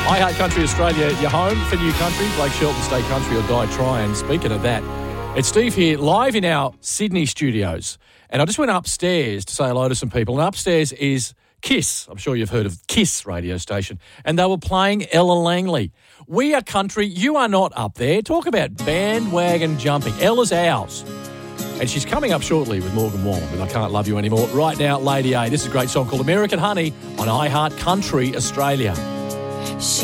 Heart Country Australia, your home for new country. Blake Shelton, stay country or die trying. Speaking of that, it's Steve here, live in our Sydney studios. And I just went upstairs to say hello to some people. And upstairs is Kiss. I'm sure you've heard of Kiss radio station. And they were playing Ella Langley. We are country. You are not up there. Talk about bandwagon jumping. Ella's ours. And she's coming up shortly with Morgan Wallen with I Can't Love You Anymore. Right now, Lady A. This is a great song called American Honey on iHeart Country Australia.